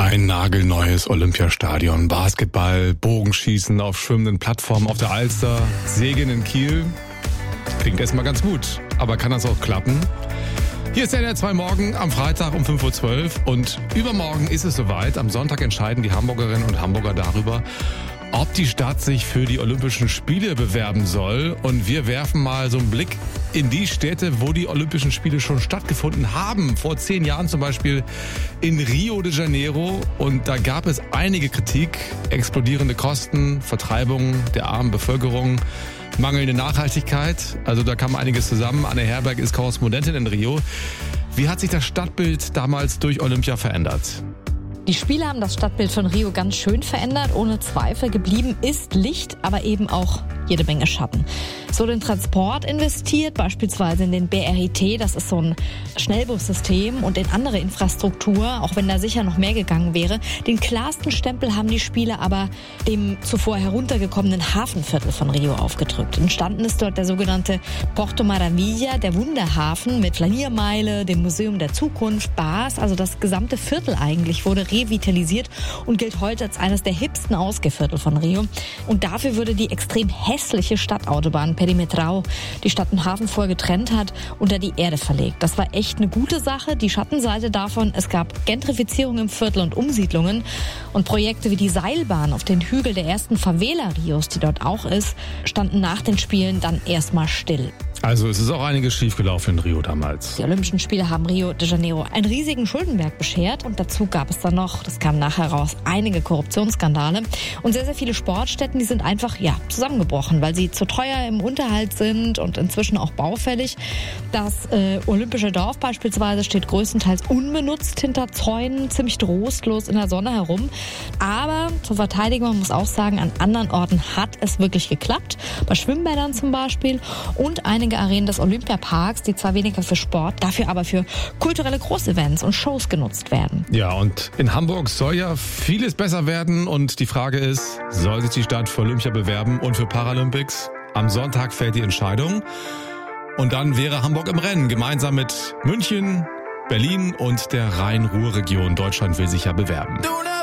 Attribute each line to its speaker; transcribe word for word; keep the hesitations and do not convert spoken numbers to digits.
Speaker 1: Ein nagelneues Olympiastadion, Basketball, Bogenschießen auf schwimmenden Plattformen auf der Alster, Segeln in Kiel. Klingt erstmal ganz gut, aber kann das auch klappen? Hier ist der N R zwei Morgen am Freitag um fünf Uhr zwölf und übermorgen ist es soweit. Am Sonntag entscheiden die Hamburgerinnen und Hamburger darüber, ob die Stadt sich für die Olympischen Spiele bewerben soll. Und wir werfen mal so einen Blick in die Städte, wo die Olympischen Spiele schon stattgefunden haben. Vor zehn Jahren zum Beispiel in Rio de Janeiro. Und da gab es einige Kritik, explodierende Kosten, Vertreibung der armen Bevölkerung, mangelnde Nachhaltigkeit. Also da kam einiges zusammen. Anne Herberg ist Korrespondentin in Rio. Wie hat sich das Stadtbild damals durch Olympia verändert?
Speaker 2: Die Spiele haben das Stadtbild von Rio ganz schön verändert. Ohne Zweifel geblieben ist Licht, aber eben auch jede Menge Schatten. So den Transport investiert, beispielsweise in den B R I T, das ist so ein Schnellbussystem, und in andere Infrastruktur, auch wenn da sicher noch mehr gegangen wäre. Den klarsten Stempel haben die Spiele aber dem zuvor heruntergekommenen Hafenviertel von Rio aufgedrückt. Entstanden ist dort der sogenannte Porto Maravilla, der Wunderhafen mit Flaniermeile, dem Museum der Zukunft, Bars, also das gesamte Viertel eigentlich wurde revitalisiert und gilt heute als eines der hipsten Ausgehviertel von Rio. Und dafür würde die extrem hässliche Stadtautobahn Perimetral, die Stadt und Hafen vorher getrennt hat, unter die Erde verlegt. Das war echt eine gute Sache. Die Schattenseite davon, es gab Gentrifizierung im Viertel und Umsiedlungen. Und Projekte wie die Seilbahn auf den Hügel der ersten Favela Rios, die dort auch ist, standen nach den Spielen dann erstmal still.
Speaker 1: Also es ist auch einiges schiefgelaufen in Rio damals.
Speaker 2: Die Olympischen Spiele haben Rio de Janeiro einen riesigen Schuldenberg beschert und dazu gab es dann noch, das kam nachher raus, einige Korruptionsskandale. Und sehr, sehr viele Sportstätten, die sind einfach ja zusammengebrochen, weil sie zu teuer im Unterhalt sind und inzwischen auch baufällig. Das äh, Olympische Dorf beispielsweise steht größtenteils unbenutzt hinter Zäunen, ziemlich trostlos in der Sonne herum. Aber zur Verteidigung, man muss auch sagen, an anderen Orten hat es wirklich geklappt. Bei Schwimmbädern zum Beispiel und einige Arenen des Olympiaparks, die zwar weniger für Sport, dafür aber für kulturelle Großevents und Shows genutzt werden.
Speaker 1: Ja, und in Hamburg soll ja vieles besser werden und die Frage ist, soll sich die Stadt für Olympia bewerben und für Paralympics? Am Sonntag fällt die Entscheidung und dann wäre Hamburg im Rennen, gemeinsam mit München, Berlin und der Rhein-Ruhr-Region. Deutschland will sich ja bewerben.